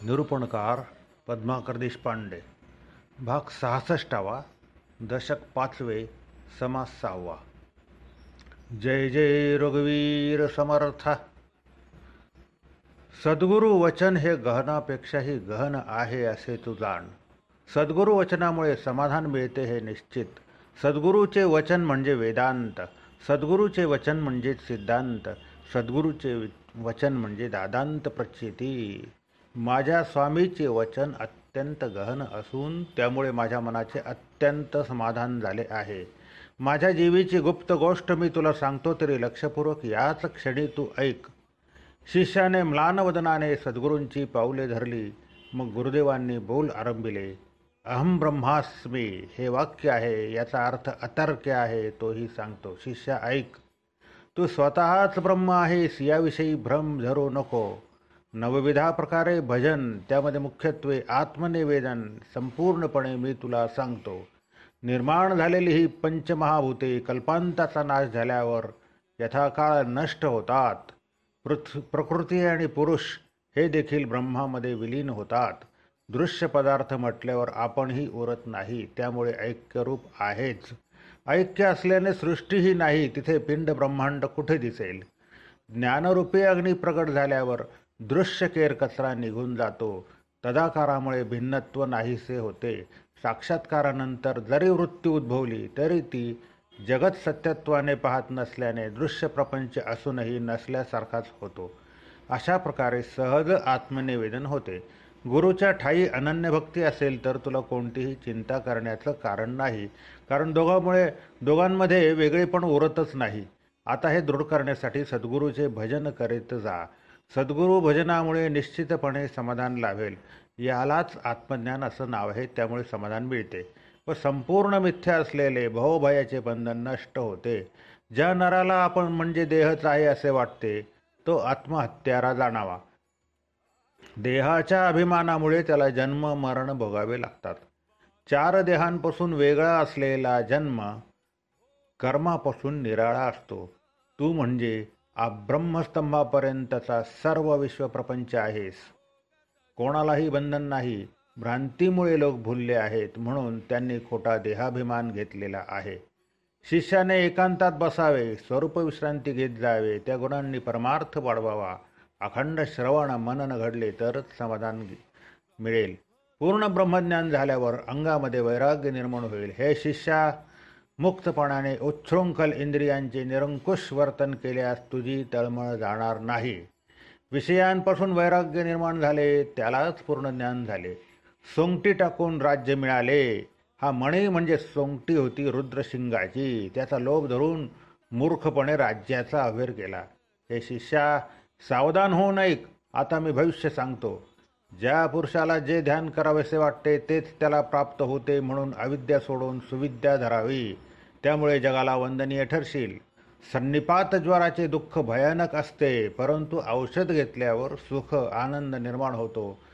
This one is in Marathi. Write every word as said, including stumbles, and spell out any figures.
निरूपणकार पद्माकर देशपांडे. भाग सहासष्टावा. दशक पाचवे. समास सहावा. जय जय रघुवीर समर्थ. सद्गुरु वचन हे गहनापेक्षाही गहन आहे असे तू जाण. सद्गुरु वचनामुळे समाधान मिळते हे निश्चित. सद्गुरूचे वचन म्हणजे वेदांत. सद्गुरूचे वचन म्हणजे सिद्धांत. सद्गुरूचे वचन म्हणजे दादांत प्रचिती. माझ्या स्वामीचे वचन अत्यंत गहन असून त्यामुळे माझ्या मनाचे अत्यंत समाधान झाले आहे. माझ्या जीवीची गुप्त गोष्ट मी तुला सांगतो तरी लक्षपूर्वक याच क्षणी तू ऐक. शिष्याने म्लानवदनाने सद्गुरूंची पाऊले धरली. मग गुरुदेवांनी बोल आरंभिले. अहम ब्रह्मास्मी हे वाक्य आहे, याचा अर्थ अतर्क्य आहे, तोही सांगतो. शिष्या ऐक. तू स्वतःच ब्रह्म आहेस याविषयी भ्रम धरू नको. नवविधा प्रकारे भजन, त्यामध्ये मुख्यत्वे आत्मनिवेदन संपूर्णपणे मी तुला सांगतो. निर्माण झालेली ही पंचमहाभूते कल्पांताचा नाश झाल्यावर यथाकाळ नष्ट होतात. पृथ्वी प्रकृती आणि पुरुष हे देखील ब्रह्मामध्ये विलीन होतात. दृश्य पदार्थ म्हटल्यावर आपणही उरत नाही, त्यामुळे ऐक्यरूप आहेच. ऐक्य असल्याने सृष्टीही नाही, तिथे पिंड ब्रह्मांड कुठे दिसेल. ज्ञानरूपी अग्नी प्रगट झाल्यावर दृश्य केर कचरा निघून जातो. तदाकारामुळे भिन्नत्व नाहीसे होते. साक्षात्कारानंतर जरी वृत्ती उद्भवली तरी ती जगत सत्यत्वाने पाहत नसल्याने दृश्य प्रपंच असूनही नसल्यासारखाच होतो. अशा प्रकारे सहज आत्मनिवेदन होते. गुरुच्या ठायी अनन्यभक्ती असेल तर तुला कोणतीही चिंता करण्याचं कारण नाही, कारण दोघांमुळे दोघांमध्ये वेगळेपण उरतच नाही. आता हे दृढ करण्यासाठी सद्गुरूचे भजन करीत जा. सद्गुरू भजनामुळे निश्चितपणे समाधान लाभेल. यालाच आत्मज्ञान असं नाव आहे, त्यामुळे समाधान मिळते व संपूर्ण मिथ्या असलेले भवभयाचे बंधन नष्ट होते. ज्या नराला आपण म्हणजे देहच आहे असे वाटते तो आत्महत्यारा जाणावा. देहाच्या अभिमानामुळे त्याला जन्म मरण भोगावे लागतात. चार देहांपासून वेगळा असलेला जन्म कर्मापासून निराळा असतो. तू म्हणजे ब्रह्मस्तंभापर्यंतचा सर्व विश्वप्रपंच आहेस. कोणालाही बंधन नाही. भ्रांतीमुळे लोक भुलले आहेत, म्हणून त्यांनी खोटा देहाभिमान घेतलेला आहे. शिष्याने एकांतात बसावे, स्वरूप विश्रांती घेत जावे, त्या गुणांनी परमार्थ वाढवावा. अखंड श्रवण मनन घडले तरच समाधान मिळेल. पूर्ण ब्रह्मज्ञान झाल्यावर अंगामध्ये वैराग्य निर्माण होईल. हे शिष्या, मुक्तपणाने उच्छृंखल इंद्रियांचे निरंकुश वर्तन केल्यास तुझी तळमळ जाणार नाही. विषयांपासून वैराग्य निर्माण झाले त्यालाच पूर्ण ज्ञान झाले. सोंगटी टाकून राज्य मिळाले. हा मणी म्हणजे सोंगटी होती रुद्रशिंगाची, त्याचा लोभ धरून मूर्खपणे राज्याचा अव्हेर केला. हे शिष्या, सावधान होऊन ऐक. आता मी भविष्य सांगतो. ज्या पुरुषाला जे ध्यान करावेसे वाटते तेच त्याला प्राप्त होते, म्हणून अविद्या सोडून सुविद्या धरावी. त्यामुळे जगाला वंदनीय ठरशील. संनिपात ज्वराचे दुःख भयानक असते, परंतु औषध घेतल्यावर सुख आनंद निर्माण होतो.